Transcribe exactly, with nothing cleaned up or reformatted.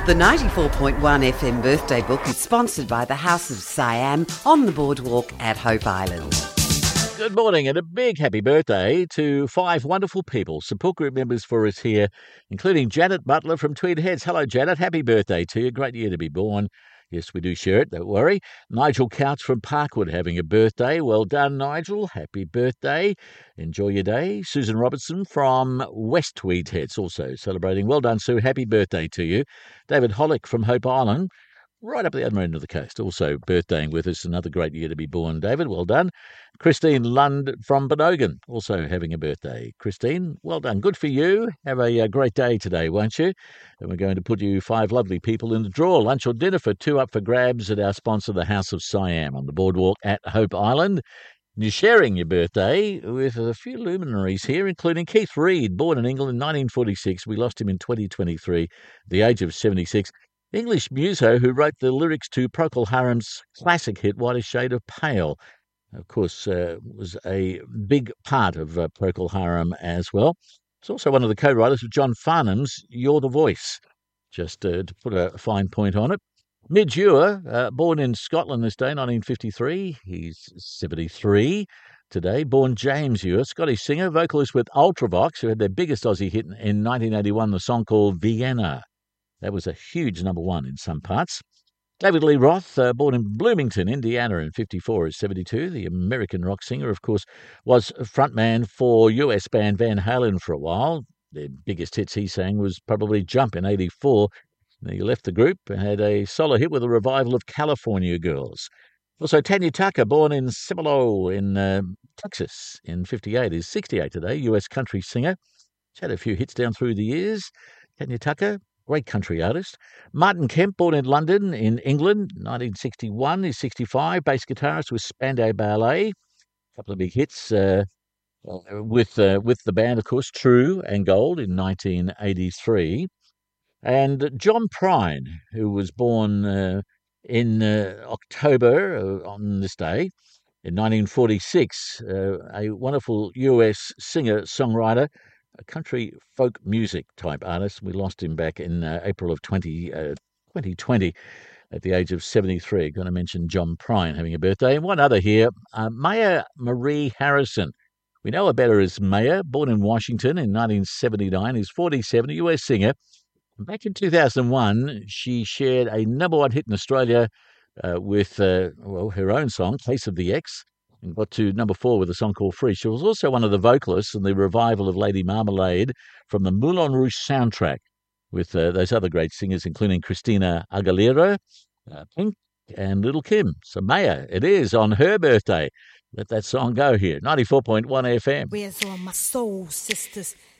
The ninety-four point one F M Birthday Book is sponsored by the House of Siam on the boardwalk at Hope Island. Good morning and a big happy birthday to five wonderful people, support group members for us here, including Janet Butler from Tweed Heads. Hello, Janet. Happy birthday to you. Great year to be born. Yes, we do share it, don't worry. Nigel Couch from Parkwood having a birthday. Well done, Nigel. Happy birthday. Enjoy your day. Susan Robertson from West Tweed Heads also celebrating. Well done, Sue. Happy birthday to you. David Hollick from Hope Island, right up the other end of the coast, also birthdaying with us. Another great year to be born, David. Well done. Christine Lund from Bonogan, also having a birthday. Christine, well done. Good for you. Have a, a great day today, won't you? And we're going to put you five lovely people in the draw. Lunch or dinner for two up for grabs at our sponsor, the House of Siam, on the boardwalk at Hope Island. You're sharing your birthday with a few luminaries here, including Keith Reid, born in England in nineteen forty-six. We lost him in twenty twenty-three, at the age of seventy-six. English muso who wrote the lyrics to Procol Harum's classic hit, Whitest Shade of Pale. Of course, uh, was a big part of uh, Procol Harum as well. He's also one of the co-writers of John Farnham's You're the Voice, just uh, to put a fine point on it. Midge Ure, uh, born in Scotland this day, nineteen fifty-three. He's seventy-three today. Born James Ure, Scottish singer, vocalist with Ultravox, who had their biggest Aussie hit in nineteen eighty-one, the song called Vienna. That was a huge number one in some parts. David Lee Roth, uh, born in Bloomington, Indiana in fifty-four, is seventy-two. The American rock singer, of course, was frontman for U S band Van Halen for a while. Their biggest hits he sang was probably Jump in eighty-four. He left the group and had a solo hit with a revival of California Girls. Also, Tanya Tucker, born in Cibolo in uh, Texas in fifty-eight, is sixty-eight today, U S country singer. She's had a few hits down through the years. Tanya Tucker, great country artist. Martin Kemp, born in London, in England, nineteen sixty-one, is sixty-five. Bass guitarist with Spandau Ballet. A couple of big hits uh, with uh, with the band, of course, True and Gold in nineteen eighty-three. And John Prine, who was born uh, in uh, October uh, on this day in nineteen forty-six, uh, a wonderful U S singer-songwriter, a country folk music type artist. We lost him back in uh, April of twenty twenty at the age of seventy-three. Going to mention John Prine having a birthday. And one other here, uh, Maya Marie Harrison. We know her better as Maya, born in Washington in nineteen seventy-nine, is forty-seven, a U S singer. Back in two thousand one, she shared a number one hit in Australia uh, with uh, well her own song, Case of the Ex, and got to number four with a song called Free. She was also one of the vocalists in the revival of Lady Marmalade from the Moulin Rouge soundtrack with uh, those other great singers, including Christina Aguilera, uh, Pink, and Little Kim. So Maya, it is on her birthday. Let that song go here. ninety-four point one F M. Where's all my soul sisters?